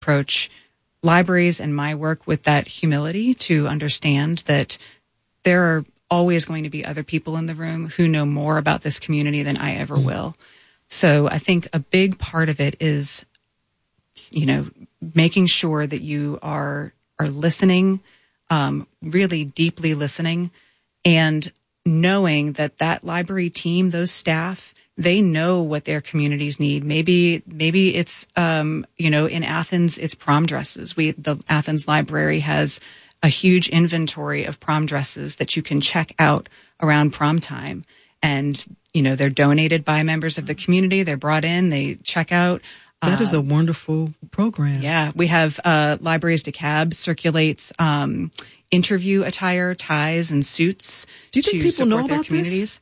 approach libraries and my work with that humility to understand that there are always going to be other people in the room who know more about this community than I ever will. So I think a big part of it is, making sure that you are listening, really deeply listening, and knowing that library team, those staff, they know what their communities need. Maybe it's, in Athens, it's prom dresses. The Athens Library has a huge inventory of prom dresses that you can check out around prom time. And, they're donated by members of the community. They're brought in, they check out. That is a wonderful program. Yeah. We have, Libraries DeKalb circulates, interview attire, ties, and suits. Do you think people know about communities.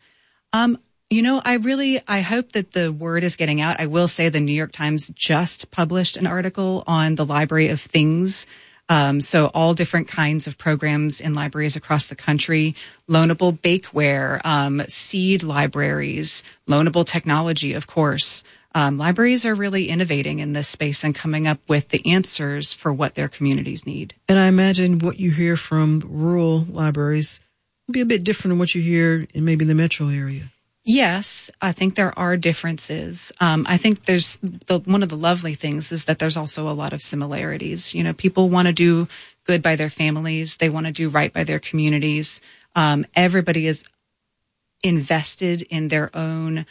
I hope that the word is getting out. I will say the New York Times just published an article on the Library of Things. So all different kinds of programs in libraries across the country, loanable bakeware, seed libraries, loanable technology, of course. Libraries are really innovating in this space and coming up with the answers for what their communities need. And I imagine what you hear from rural libraries will be a bit different than what you hear in maybe the metro area. Yes, I think there are differences. I think there's one of the lovely things is that there's also a lot of similarities. People want to do good by their families. They want to do right by their communities. Everybody is invested in their own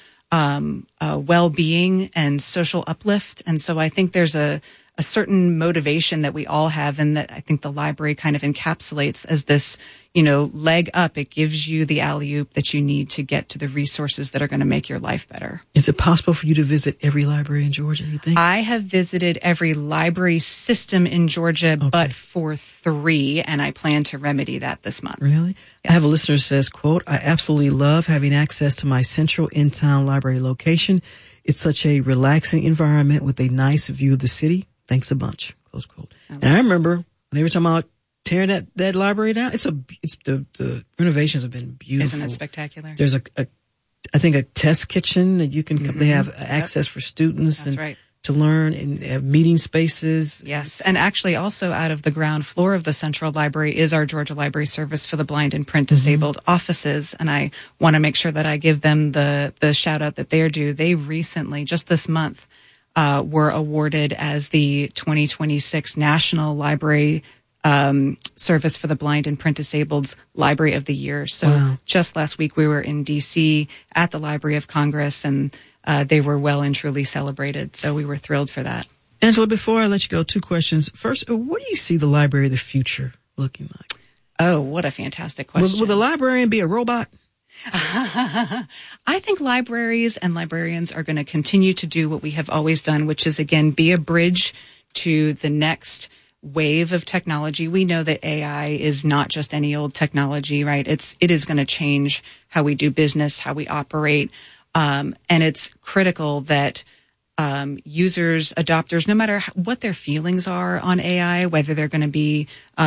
well-being and social uplift. And so I think there's a certain motivation that we all have, and that I think the library kind of encapsulates as this, leg up. It gives you the alley-oop that you need to get to the resources that are going to make your life better. Is it possible for you to visit every library in Georgia, you think? I have visited every library system in Georgia, but for 3, and I plan to remedy that this month. Really? Yes. I have a listener who says, quote, "I absolutely love having access to my central in-town library location. It's such a relaxing environment with a nice view of the city. Thanks a bunch," close quote. And I remember every time I was tearing that library down, the renovations have been beautiful. Isn't it spectacular? There's I think a test kitchen that you can, they have access for students. That's right. To learn, and have meeting spaces. Yes. And actually also out of the ground floor of the Central Library is our Georgia Library Service for the Blind and Print Disabled offices. And I want to make sure that I give them the shout out that they're due. They recently, just this month, were awarded as the 2026 National Library Service for the Blind and Print Disabled's Library of the Year. So just last week we were in D.C. at the Library of Congress, and they were well and truly celebrated. So we were thrilled for that. Angela, before I let you go, 2 questions. First, what do you see the library of the future looking like? Oh, what a fantastic question. Will the librarian be a robot? I think libraries and librarians are going to continue to do what we have always done, which is, again, be a bridge to the next wave of technology. We know that AI is not just any old technology, right? It is going to change how we do business, how we operate. And it's critical that users, adopters, no matter what their feelings are on AI, whether they're going to be,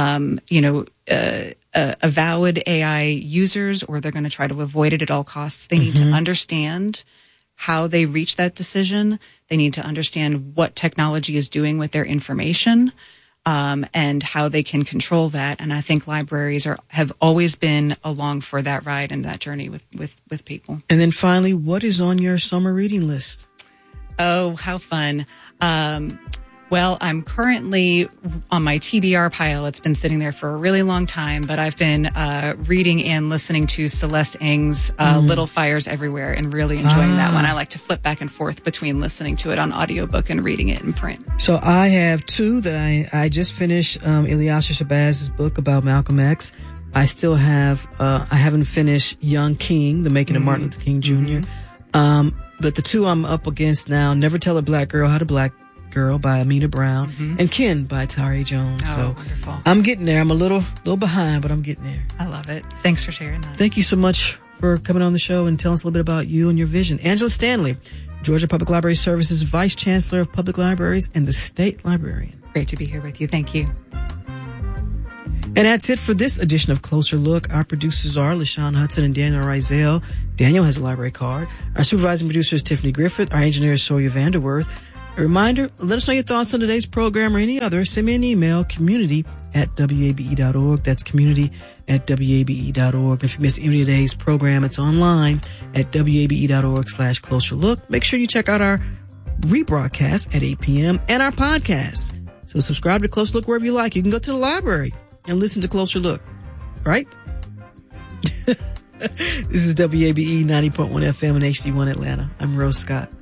avowed AI users or they're going to try to avoid it at all costs, they need to understand how they reach that decision. They need to understand what technology is doing with their information, and how they can control that. And I think libraries have always been along for that ride and that journey with people. And then finally, what is on your summer reading list? Oh, how fun. Well, I'm currently on my TBR pile. It's been sitting there for a really long time, but I've been reading and listening to Celeste Ng's Little Fires Everywhere and really enjoying that one. I like to flip back and forth between listening to it on audiobook and reading it in print. So I have 2 that I just finished Ilyasah Shabazz's book about Malcolm X. I still have, I haven't finished Young King, The Making of Martin Luther King Jr. But the 2 I'm up against now, Never Tell a Black Girl How to Black Girl by Amina Brown and Ken by Tari Jones. Oh, so wonderful. I'm getting there. I'm a little behind, but I'm getting there. I love it. Thanks for sharing that. Thank you so much for coming on the show and telling us a little bit about you and your vision. Angela Stanley, Georgia Public Library Services Vice Chancellor of Public Libraries and the State Librarian. Great to be here with you. Thank you. And that's it for this edition of Closer Look. Our producers are LaShawn Hudson and Daniel Rizal. Daniel has a library card. Our supervising producer is Tiffany Griffith. Our engineer is Sawyer Vanderworth. A reminder, let us know your thoughts on today's program or any other. Send me an email, community@wabe.org. That's community@wabe.org. If you missed any of today's program, it's online at wabe.org/closer look. Make sure you check out our rebroadcast at 8 p.m. and our podcast. So subscribe to Closer Look wherever you like. You can go to the library and listen to Closer Look, right? This is WABE 90.1 FM and HD1 Atlanta. I'm Rose Scott.